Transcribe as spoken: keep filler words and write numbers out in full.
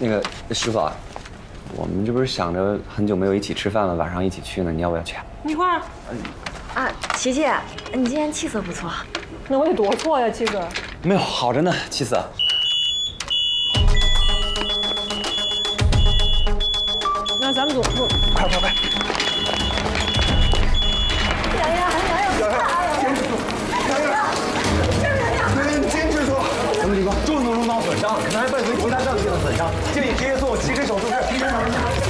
那个师傅啊，我们这不是想着很久没有一起吃饭了，晚上一起去呢，你要不要去？ 一块儿。 啊，琪琪，你今天气色不错。 那我得多错呀，气色。 没有，好着呢，气色。 那咱们走，走， 快快快！ 洋洋，洋洋， 坚持住！洋洋，你坚持住！ 什么情况？重度颅脑损伤，可能还伴随其他脏器的损伤，建议直接做七指手术室。